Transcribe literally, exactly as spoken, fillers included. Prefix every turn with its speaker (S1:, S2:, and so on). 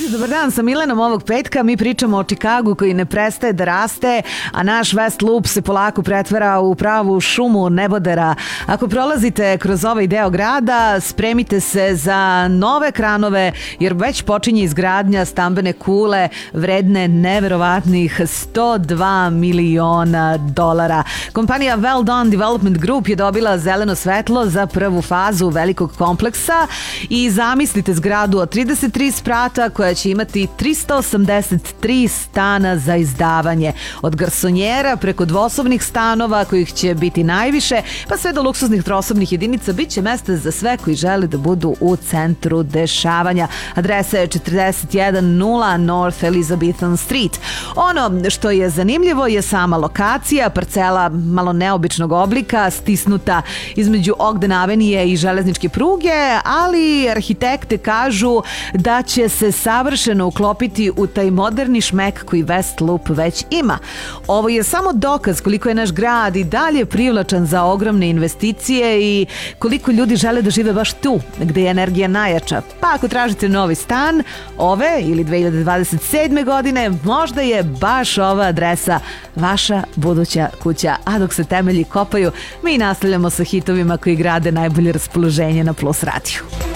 S1: Dobar dan, sa Milenom ovog petka mi pričamo o Čikagu koji ne prestaje da raste, a naš West Loop se polako pretvara u pravu šumu nebodera. Ako prolazite kroz ovaj deo grada, spremite se za nove kranove, jer već počinje izgradnja stambene kule vredne neverovatnih sto dva miliona dolara. Kompanija Well Done Development Group je dobila zeleno svetlo za prvu fazu velikog kompleksa i zamislite zgradu od trideset tri sprata koja će imati tristo osamdeset tri stana za izdavanje. Od garsonjera preko dvosobnih stanova kojih će biti najviše, pa sve do luksuznih trosobnih jedinica, bit će mesta za sve koji žele da budu u centru dešavanja. Adresa je četrdeset jedan nula North Elizabethan Street. Ono što je zanimljivo je sama lokacija, parcela malo neobičnog oblika, stisnuta između Ogden Avenije i železničke pruge, ali arhitekte kažu da će se savršeno uklopiti u taj moderni šmek koji West Loop već ima. Ovo je samo dokaz koliko je naš grad i dalje privlačan za ogromne investicije i koliko ljudi žele da žive baš tu, gde je energija najjača. Pa ako tražite novi stan, ove ili dve hiljade dvadeset sedme godine, možda je baš ova adresa vaša buduća kuća. A dok se temelji kopaju, mi nastavljamo sa hitovima koji grade najbolje raspoloženje na Plus radiju.